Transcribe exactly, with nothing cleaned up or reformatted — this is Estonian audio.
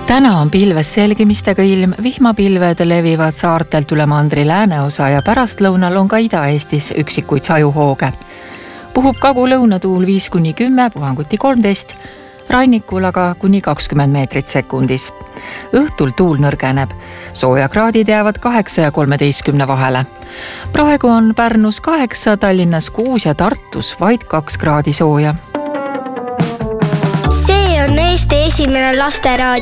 Täna on pilves selgimistega ilm, vihmapilved levivad saartelt üle mandri lääneosa ja pärastlõunal on ka Ida-Eestis üksikuid sajuhooge. Puhub kagu-lõunatuul viis kuni kümme, puhanguti kolmteist, rannikul aga kuni kakskümmend meetrit sekundis. Õhtul tuul nõrgeneb, soojakraadid jäävad kaheksa ja kolmeteistkümne vahele. Praegu on Pärnus kaheksa, Tallinnas kuus ja Tartus vaid kaks kraadi sooja. See on Eesti esimene lasteraadio.